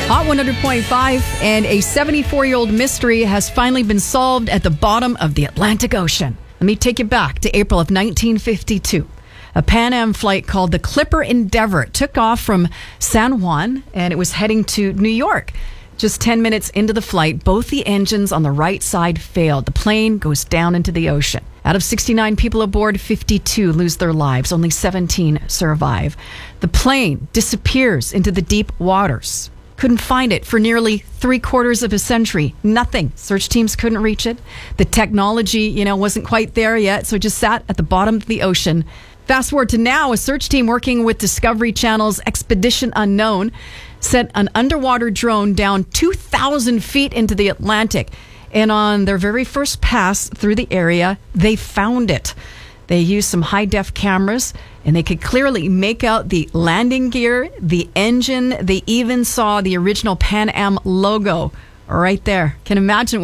Hot 100.5, and a 74-year-old mystery has finally been solved at the bottom of the Atlantic Ocean. Let me take you back to April of 1952. A Pan Am flight called the Clipper Endeavour took off from San Juan, and it was heading to New York. Just 10 minutes into the flight, both the engines on the right side failed. The plane goes down into the ocean. Out of 69 people aboard, 52 lose their lives. Only 17 survive. The plane disappears into the deep waters. Couldn't find it for nearly 3/4 of a century. Nothing. Search teams couldn't reach it. The technology, wasn't quite there yet, so it just sat at the bottom of the ocean. Fast forward to now, a search team working with Discovery Channel's Expedition Unknown sent an underwater drone down 2,000 feet into the Atlantic. And on their very first pass through the area, they found it. They used some high-def cameras, and they could clearly make out the landing gear, the engine. They even saw the original Pan Am logo right there. Can imagine